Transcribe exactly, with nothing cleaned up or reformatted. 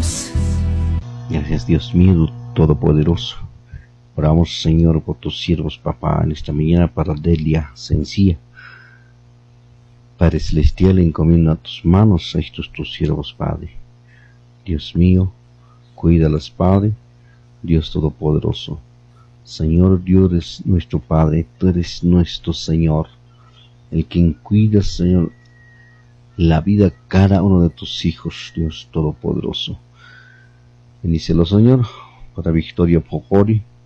Gracias, Dios mío todopoderoso. Oramos, Señor, por tus siervos, papá, en esta mañana para Delia Sencilla. Padre celestial, encomiendo a tus manos a estos tus siervos, Padre. Dios mío, cuídalas, Padre, Dios todopoderoso. Señor, Dios es nuestro Padre, tú eres nuestro Señor, el quien cuida, Señor, la vida de cada uno de tus hijos, Dios todopoderoso. Bendícelo, Señor, para Victoria Pocori,